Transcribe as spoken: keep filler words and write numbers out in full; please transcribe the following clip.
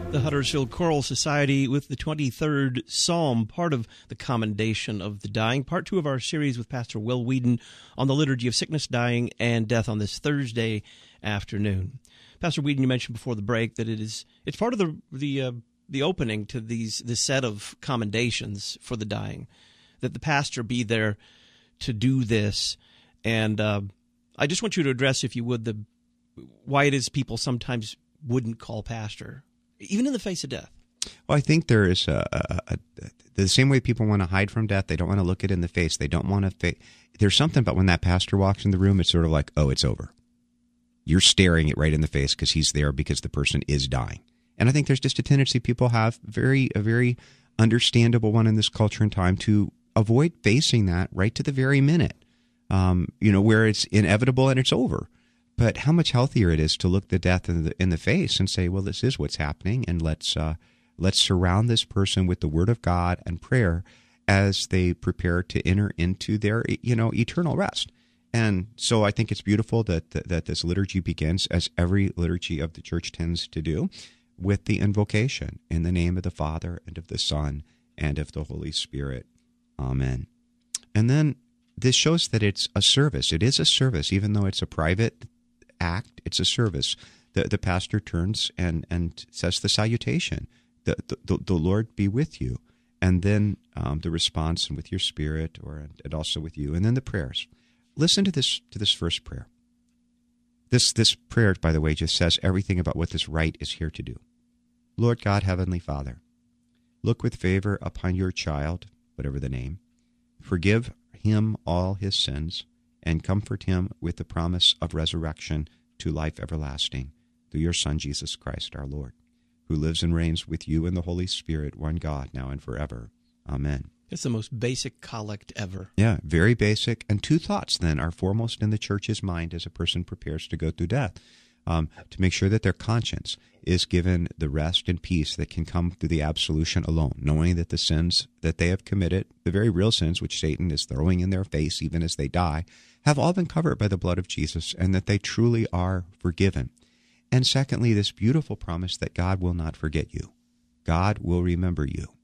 The Huddersfield Choral Society with the twenty-third Psalm, part of the Commendation of the Dying, part two of our series with Pastor Will Whedon on the Liturgy of Sickness, Dying, and Death on this Thursday afternoon. Pastor Whedon, you mentioned before the break that it is it's part of the the uh, the opening to these this set of commendations for the dying, that the pastor be there to do this, and uh, I just want you to address, if you would, the why it is people sometimes wouldn't call pastor, even in the face of death. Well, I think there is a, a, a, the same way people want to hide from death. They don't want to look it in the face. They don't want to. Fa- There's something about when that pastor walks in the room, it's sort of like, oh, it's over. You're staring it right in the face because he's there because the person is dying. And I think there's just a tendency people have, very a very understandable one in this culture and time, to avoid facing that right to the very minute, um, you know, where it's inevitable and it's over. But how much healthier it is to look the death in the in the face and say, well, this is what's happening, and let's uh, let's surround this person with the Word of God and prayer as they prepare to enter into their, you know, eternal rest. And so I think it's beautiful that, that that this liturgy begins, as every liturgy of the Church tends to do, with the invocation in the name of the Father and of the Son and of the Holy Spirit. Amen. And then this shows that it's a service. It is a service, even though it's a private act. It's a service. The the pastor turns and, and says the salutation, the, the the Lord be with you, and then um, the response, and with your spirit, or and also with you, and then the prayers. Listen to this to this first prayer. This this prayer, by the way, just says everything about what this rite is here to do. Lord God, Heavenly Father, look with favor upon your child, whatever the name. Forgive him all his sins, and comfort him with the promise of resurrection to life everlasting through your Son, Jesus Christ, our Lord, who lives and reigns with you in the Holy Spirit, one God, now and forever. Amen. It's the most basic collect ever. Yeah, very basic. And two thoughts, then, are foremost in the Church's mind as a person prepares to go through death, um, to make sure that their conscience is given the rest and peace that can come through the absolution alone, knowing that the sins that they have committed, the very real sins which Satan is throwing in their face even as they die, have all been covered by the blood of Jesus, and that they truly are forgiven. And secondly, this beautiful promise that God will not forget you. God will remember you.